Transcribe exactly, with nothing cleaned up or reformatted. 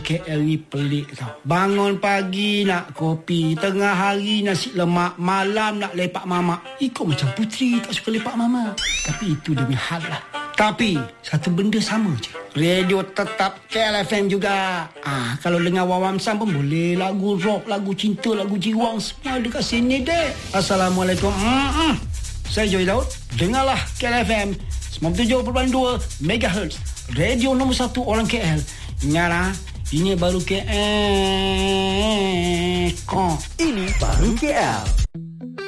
K L ni pelik tau. Bangun pagi nak kopi, tengah hari nasi lemak, malam nak lepak mamak. Ikut macam Puteri tak suka lepak mama. Tapi itu demi hal lah. Tapi satu benda sama je. Radio tetap K L F M juga. Ah, kalau dengar Wawam Sam pun boleh. Lagu rock, lagu cinta, lagu jiwang, semua dekat sini deh. Assalamualaikum. Mm-mm. Saya Joy Daud. Dengarlah K L F M sembilan puluh tujuh perpuluhan dua megahertz. Radio nombor satu orang K L. Ingatlah, ini baru K L. Ini baru K L.